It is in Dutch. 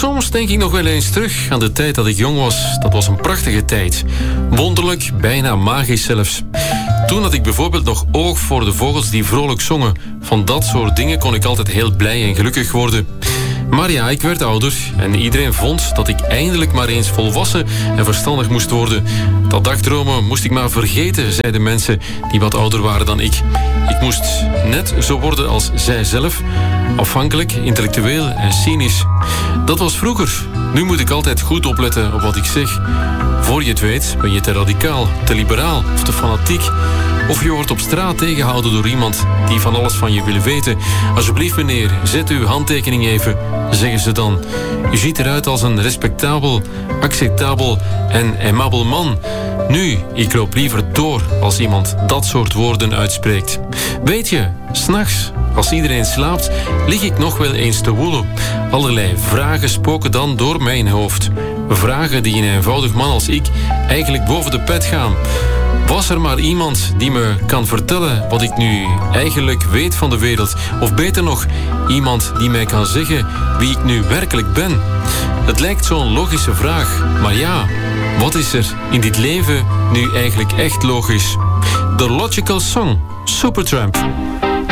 Soms denk ik nog wel eens terug aan de tijd dat ik jong was. Dat was een prachtige tijd. Wonderlijk, bijna magisch zelfs. Toen had ik bijvoorbeeld nog oog voor de vogels die vrolijk zongen. Van dat soort dingen kon ik altijd heel blij en gelukkig worden. Maar ja, ik werd ouder en iedereen vond dat ik eindelijk maar eens volwassen en verstandig moest worden. Dat dagdromen moest ik maar vergeten, zeiden mensen die wat ouder waren dan ik. Ik moest net zo worden als zij zelf, afhankelijk, intellectueel en cynisch. Dat was vroeger. Nu moet ik altijd goed opletten op wat ik zeg. Voor je het weet ben je te radicaal, te liberaal of te fanatiek. Of je wordt op straat tegengehouden door iemand die van alles van je wil weten. Alsjeblieft meneer, zet uw handtekening even, zeggen ze dan. U ziet eruit als een respectabel, acceptabel en aimabel man. Nu, ik loop liever door als iemand dat soort woorden uitspreekt. Weet je, 's nachts, als iedereen slaapt, lig ik nog wel eens te woelen. Allerlei vragen spoken dan door mijn hoofd. Vragen die een eenvoudig man als ik eigenlijk boven de pet gaan. Was er maar iemand die me kan vertellen wat ik nu eigenlijk weet van de wereld? Of beter nog, iemand die mij kan zeggen wie ik nu werkelijk ben? Het lijkt zo'n logische vraag, maar ja, wat is er in dit leven nu eigenlijk echt logisch? The Logical Song, Supertramp.